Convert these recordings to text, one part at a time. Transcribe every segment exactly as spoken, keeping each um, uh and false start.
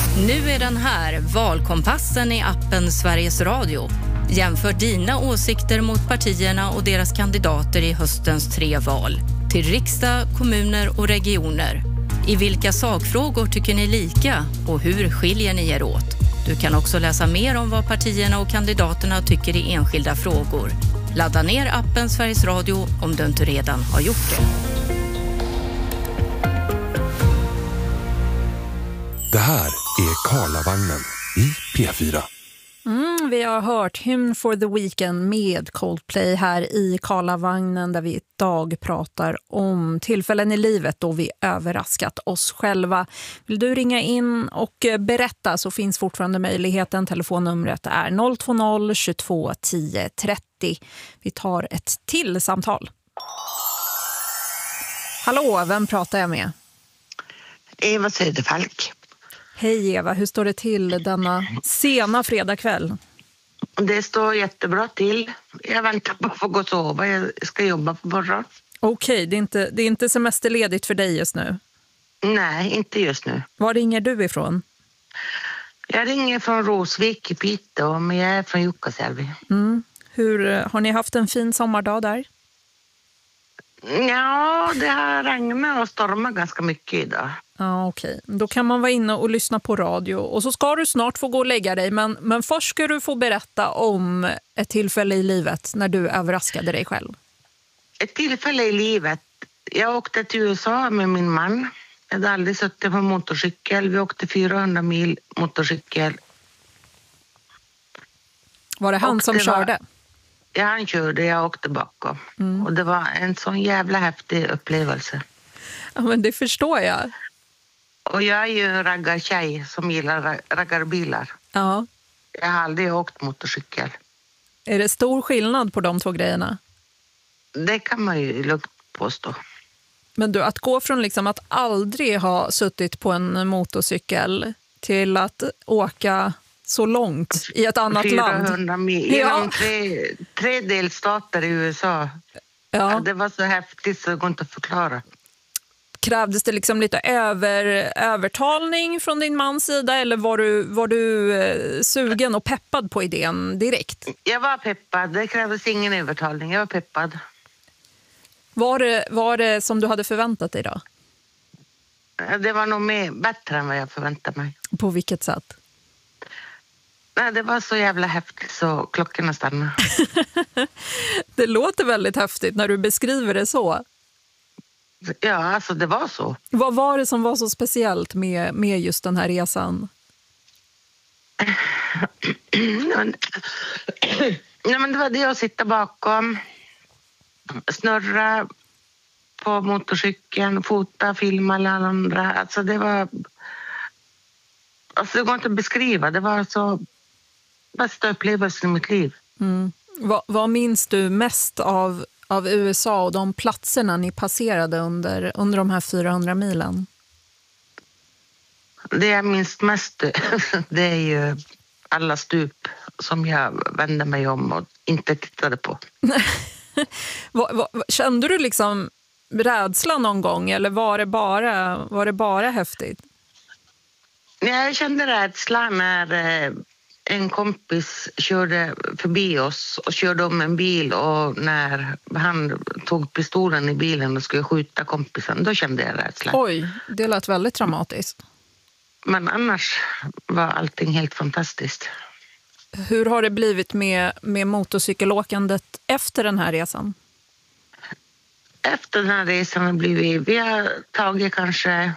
Nu är den här, valkompassen i appen Sveriges Radio. Jämför dina åsikter mot partierna och deras kandidater i höstens tre val. Till riksdag, kommuner och regioner. I vilka sakfrågor tycker ni lika och hur skiljer ni er åt? Du kan också läsa mer om vad partierna och kandidaterna tycker i enskilda frågor. Ladda ner appen Sveriges Radio om du inte redan har gjort det. Det här är Karlavagnen i P fyra. Mm, vi har hört Hymn for the Weekend med Coldplay här i Karlavagnen, där vi idag pratar om tillfällen i livet då vi överraskat oss själva. Vill du ringa in och berätta så finns fortfarande möjligheten. Telefonnumret är noll två noll tjugotvå tio trettio. Vi tar ett till samtal. Hallå, vem pratar jag med? Eva Söderfalk. Hej Eva, hur står det till denna sena fredagkväll? Det står jättebra till. Jag väntar på att få gå och sova. Jag ska jobba på morgon. Okej, det är inte, det är inte semesterledigt för dig just nu? Nej, inte just nu. Var ringer du ifrån? Jag ringer från Rosvik i Piteå, men jag är från Jukkasjärvi. Mm. Hur, har ni haft en fin sommardag där? Ja, det har regnat och stormat ganska mycket idag. Ja, okej. Då kan man vara inne och lyssna på radio. Och så ska du snart få gå och lägga dig. Men, men först ska du få berätta om ett tillfälle i livet när du överraskade dig själv. Ett tillfälle i livet. Jag åkte till U S A med min man. Jag hade aldrig suttit på motorcykel. Vi åkte fyrahundra mil motorcykel. Var det han och som det körde? Var, ja, han körde. Jag åkte bakom. Mm. Och det var en sån jävla häftig upplevelse. Ja, men det förstår jag. Och jag är ju en raggartjej som gillar raggarbilar. Ja. Jag har aldrig åkt motorcykel. Är det stor skillnad på de två grejerna? Det kan man ju lugnt påstå. Men du, att gå från liksom att aldrig ha suttit på en motorcykel till att åka så långt i ett annat fyrahundra land. Mil, genom ja. tre, tre delstater i U S A. Ja. Ja, det var så häftigt så det går inte att förklara. Krävdes det liksom lite över, övertalning från din mans sida eller var du, var du eh, sugen och peppad på idén direkt? Jag var peppad, det krävdes ingen övertalning, jag var peppad. Var det, var det som du hade förväntat dig då? Det var nog mer, bättre än vad jag förväntade mig. På vilket sätt? Nej, det var så jävla häftigt så klockorna stannade. Det låter väldigt häftigt när du beskriver det så. Ja, alltså det var så. Vad var det som var så speciellt med, med just den här resan? Nej, men det var det att sitta bakom, snurra på motorcykeln, fota, filma alla andra. Alltså det var... Alltså det går inte att beskriva. Det var så bästa upplevelsen i mitt liv. Mm. Vad, vad minns du mest av... av U S A och de platserna ni passerade under, under de här fyrahundra milen? Det jag minns mest det är ju alla stup som jag vände mig om och inte tittade på. vad, vad, kände du liksom rädsla någon gång eller var det bara, var det bara häftigt? Jag kände rädsla när en kompis körde förbi oss och körde om en bil och när han tog pistolen i bilen och skulle skjuta kompisen, då kände jag rädsla. Oj, det lät väldigt dramatiskt. Men annars var allting helt fantastiskt. Hur har det blivit med, med motorcykelåkandet efter den här resan? Efter den här resan har blivit, vi har tagit kanske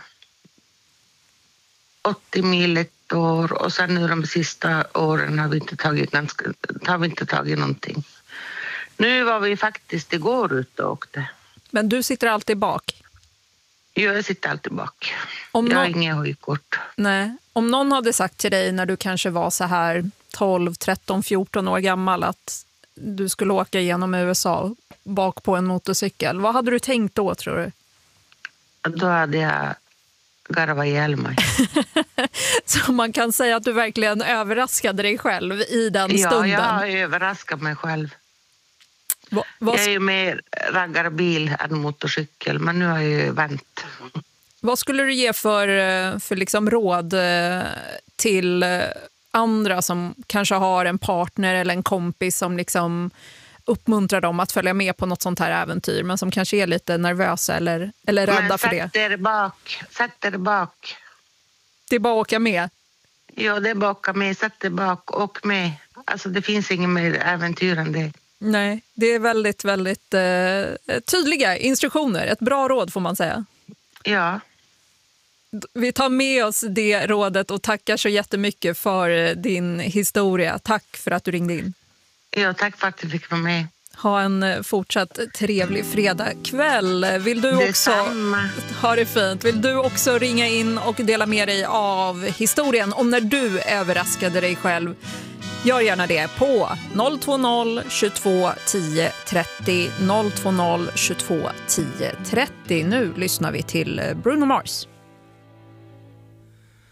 åttio mil ett år och sen nu de sista åren har vi inte tagit, ganska, har vi inte tagit någonting. Nu var vi faktiskt igår ute och åkte. Men du sitter alltid bak? Jag sitter alltid bak. Om jag har någon... inga höjkort. Nej. Om någon hade sagt till dig när du kanske var så här tolv, tretton, fjorton år gammal att du skulle åka genom U S A bak på en motorcykel, vad hade du tänkt då, tror du? Då hade jag garvat ihjäl mig. Så man kan säga att du verkligen överraskade dig själv i den ja, stunden? Ja, jag har överraskat mig själv. Va, va... Jag är ju mer raggarbil än motorcykel, men nu har jag ju vänt. Vad skulle du ge för, för liksom råd till andra som kanske har en partner eller en kompis som liksom uppmuntrar dem att följa med på något sånt här äventyr, men som kanske är lite nervösa eller, eller rädda men för det? Sätt er bak, sätt er bak. Det är bara att åka med? Ja, det är bara att åka med, sätt er bak, åk med. Alltså det finns inget mer äventyr än det. Nej, det är väldigt, väldigt eh, tydliga instruktioner. Ett bra råd får man säga. Ja. Vi tar med oss det rådet och tackar så jättemycket för din historia. Tack för att du ringde in. Ja, tack för att du fick vara med. Ha en fortsatt trevlig fredagkväll. Vill du också ha det fint? Vill du också ringa in och dela med dig av historien om när du överraskade dig själv? Gör gärna det på noll två noll tjugotvå tio trettio noll två noll tjugotvå tio trettio. Nu lyssnar vi till Bruno Mars.